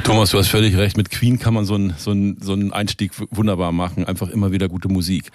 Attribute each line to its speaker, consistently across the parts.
Speaker 1: Thomas, du hast völlig recht. Mit Queen kann man so einen Einstieg wunderbar machen. Einfach immer wieder gute Musik.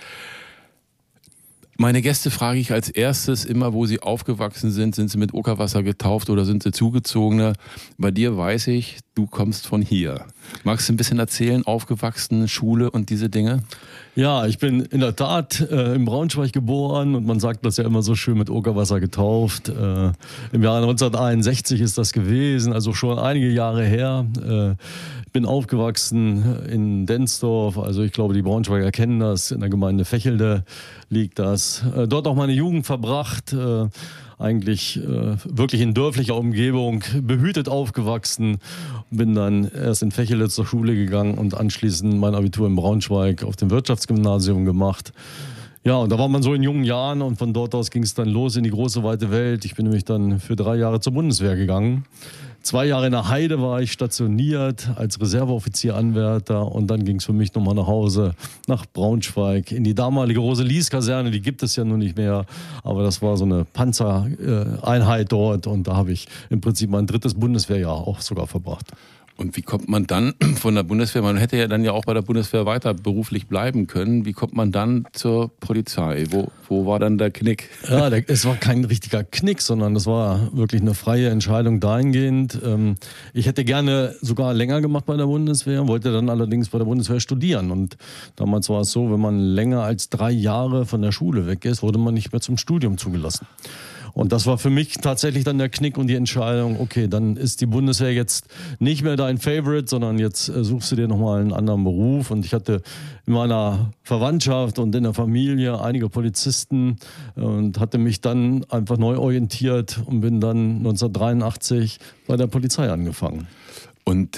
Speaker 1: Meine Gäste frage ich als erstes immer, wo sie aufgewachsen sind. Sind sie mit Okerwasser getauft oder sind sie Zugezogene? Bei dir weiß ich, du kommst von hier. Magst du ein bisschen erzählen, aufgewachsen, Schule und diese Dinge?
Speaker 2: Ja, ich bin in der Tat in Braunschweig geboren und man sagt das ja immer so schön mit Okerwasser getauft. Im Jahre 1961 ist das gewesen, also schon einige Jahre her. Ich bin aufgewachsen in Densdorf, also ich glaube, die Braunschweiger kennen das, in der Gemeinde Vechelde liegt das. Dort auch meine Jugend verbracht, eigentlich wirklich in dörflicher Umgebung, behütet aufgewachsen. Bin dann erst in Vechelde zur Schule gegangen und anschließend mein Abitur in Braunschweig auf dem Wirtschaftsgymnasium gemacht. Ja, und da war man so in jungen Jahren und von dort aus ging es dann los in die große, weite Welt. Ich bin nämlich dann für 3 Jahre zur Bundeswehr gegangen. 2 Jahre in der Heide war ich stationiert als Reserveoffizier-Anwärter und dann ging es für mich nochmal nach Hause, nach Braunschweig, in die damalige Rose-Lies-Kaserne, die gibt es ja nun nicht mehr, aber das war so eine Panzereinheit dort und da habe ich im Prinzip mein 3. Bundeswehrjahr auch sogar verbracht.
Speaker 1: Und wie kommt man dann von der Bundeswehr, man hätte ja dann ja auch bei der Bundeswehr weiter beruflich bleiben können, wie kommt man dann zur Polizei? Wo war dann der Knick?
Speaker 2: Ja, es war kein richtiger Knick, sondern das war wirklich eine freie Entscheidung dahingehend. Ich hätte gerne sogar länger gemacht bei der Bundeswehr, wollte dann allerdings bei der Bundeswehr studieren. Und damals war es so, wenn man länger als 3 Jahre von der Schule weg ist, wurde man nicht mehr zum Studium zugelassen. Und das war für mich tatsächlich dann der Knick und die Entscheidung, okay, dann ist die Bundeswehr jetzt nicht mehr dein Favorite, sondern jetzt suchst du dir nochmal einen anderen Beruf. Und ich hatte in meiner Verwandtschaft und in der Familie einige Polizisten und hatte mich dann einfach neu orientiert und bin dann 1983 bei der Polizei angefangen.
Speaker 1: Und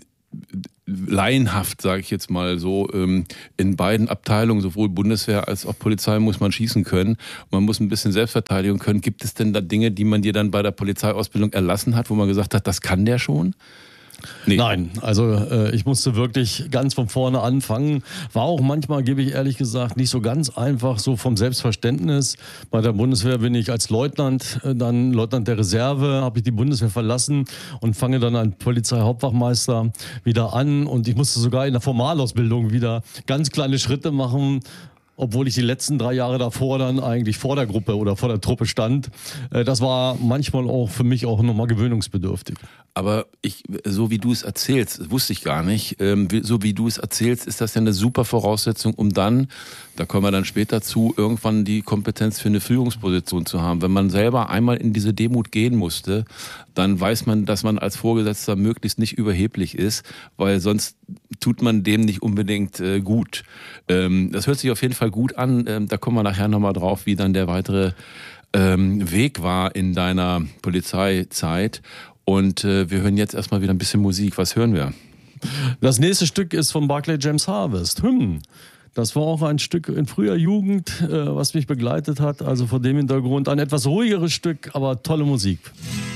Speaker 1: laienhaft, sage ich jetzt mal so, in beiden Abteilungen, sowohl Bundeswehr als auch Polizei, muss man schießen können. Man muss ein bisschen Selbstverteidigung können. Gibt es denn da Dinge, die man dir dann bei der Polizeiausbildung erlassen hat, wo man gesagt hat, das kann der schon? Nee.
Speaker 2: Nein, also ich musste wirklich ganz von vorne anfangen. War auch manchmal, gebe ich ehrlich gesagt, nicht so ganz einfach, so vom Selbstverständnis. Bei der Bundeswehr bin ich als Leutnant, dann Leutnant der Reserve, habe ich die Bundeswehr verlassen und fange dann als Polizeihauptwachmeister wieder an. Und ich musste sogar in der Formalausbildung wieder ganz kleine Schritte machen, obwohl ich die letzten 3 Jahre davor dann eigentlich vor der Gruppe oder vor der Truppe stand. Das war manchmal auch für mich auch nochmal gewöhnungsbedürftig.
Speaker 1: Aber so wie du es erzählst, das wusste ich gar nicht, so wie du es erzählst, ist das ja eine super Voraussetzung, um dann, da kommen wir dann später zu, irgendwann die Kompetenz für eine Führungsposition zu haben. Wenn man selber einmal in diese Demut gehen musste, dann weiß man, dass man als Vorgesetzter möglichst nicht überheblich ist, weil sonst tut man dem nicht unbedingt gut. Das hört sich auf jeden Fall gut an, da kommen wir nachher nochmal drauf, wie dann der weitere Weg war in deiner Polizeizeit. Und wir hören jetzt erstmal wieder ein bisschen Musik. Was hören wir?
Speaker 2: Das nächste Stück ist von Barclay James Harvest, Hymn. Das war auch ein Stück in früher Jugend, was mich begleitet hat. Also vor dem Hintergrund ein etwas ruhigeres Stück, aber tolle Musik.